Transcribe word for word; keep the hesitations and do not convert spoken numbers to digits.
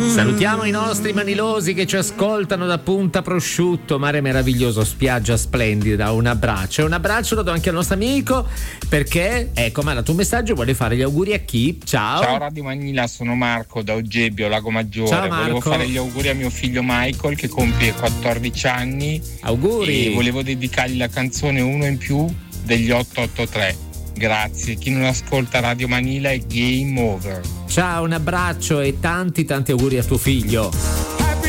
Salutiamo i nostri manilosi che ci ascoltano da Punta Prosciutto, mare meraviglioso, spiaggia splendida. Un abbraccio, un abbraccio lo do anche al nostro amico, perché ecco, manda tu un messaggio, vuole fare gli auguri a chi? Ciao. Ciao Radio Manila, sono Marco da Oggebbio, Lago Maggiore. Ciao, Marco. Volevo fare gli auguri a mio figlio Michael che compie quattordici anni. Auguri. E volevo dedicargli la canzone Uno in più degli otto otto tre. Grazie, chi non ascolta Radio Manila è game over. Ciao, un abbraccio e tanti tanti auguri a tuo figlio.